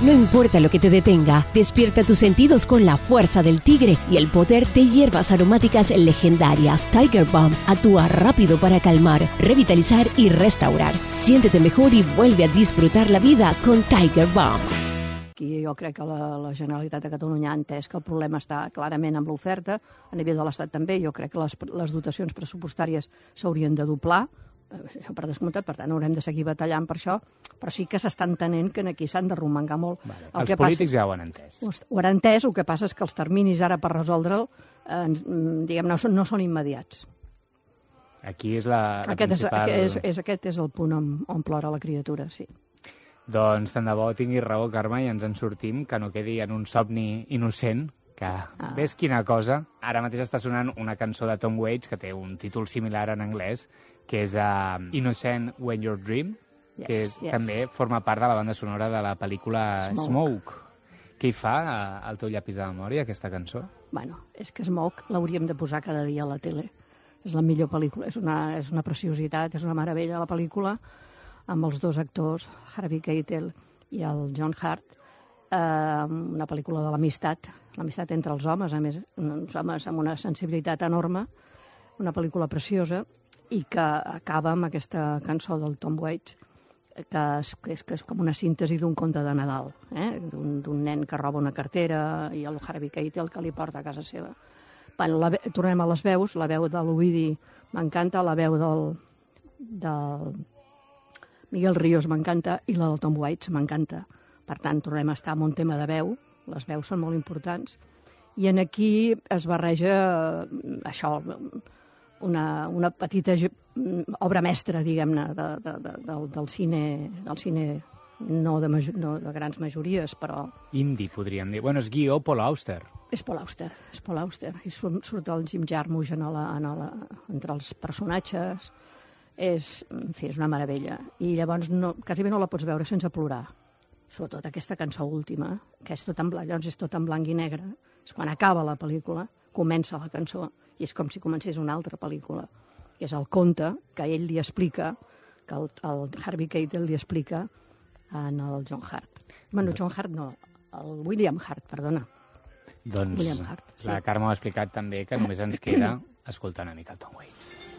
No importa lo que te detenga, despierta tus sentidos con la fuerza del tigre y el poder de hierbas aromáticas legendarias. Tiger Balm actúa rápido para calmar, revitalizar y restaurar. Siéntete mejor y vuelve a disfrutar la vida con Tiger Balm. Aquí jo crec que la Generalitat de Catalunya ha entès que el problema està clarament amb l'oferta, a nivell de l'Estat també. Jo crec que les dotacions pressupostàries s'haurien de doblar, això per descomptat, per tant haurem de seguir batallant per això, però sí que s'està entenent que aquí s'han de romangar molt. Vale. Els polítics ja ho han entès. Ho han entès, el que passa és que els terminis ara per resoldre'l, diguem, no són immediats. Aquí és la principal... Aquest és el punt on plora la criatura, sí. Doncs tant de bo tinguis raó, Carme, i ens en sortim, que no quedi en un somni innocent, que ves quina cosa. Ara mateix està sonant una cançó de Tom Waits que té un títol similar en anglès, que és Innocent When You're Dream, que també forma part de la banda sonora de la pel·lícula Smoke. Què hi fa al teu llapis de memòria, aquesta cançó? Bueno, és que Smoke l'hauríem de posar cada dia a la tele. És la millor pel·lícula, és una preciositat, és una meravella la pel·lícula, amb els dos actors, Harvey Keitel i el John Hurt, una pel·lícula de l'amistat entre els homes, a més, uns homes amb una sensibilitat enorme, una pel·lícula preciosa, i que acaba amb aquesta cançó del Tom Waits, que és com una síntesi d'un conte de Nadal, d'un nen que roba una cartera i el Harvey Keitel que li porta a casa seva. Bueno, tornem a les veus, la veu de l'Ovidi m'encanta, la veu del Miguel Ríos m'encanta i la del Tom Waits m'encanta. Per tant, tornem a estar en un tema de veu, les veus són molt importants, i en aquí es barreja això, una petita obra mestra, diguem-ne, del cine no de grans majories, però... Indie, podríem dir. Bueno, és guió Paul Auster. És Paul Auster. I surt el Jim Jarmusch entre els personatges. És una meravella. I llavors quasi bé no la pots veure sense plorar. Sobretot aquesta cançó última, que és tot en blanc, llavors és tot en blanc i negre. És quan acaba la pel·lícula, comença la cançó, i és com si comencés una altra pel·lícula. Que és el conte que ell li explica, que el Harvey Keitel li explica en el John Hurt. Bueno, John Hurt no, el William Hurt, perdona. Doncs la Carme ho ha explicat també, que només ens queda escoltar una mica el Tom Waits.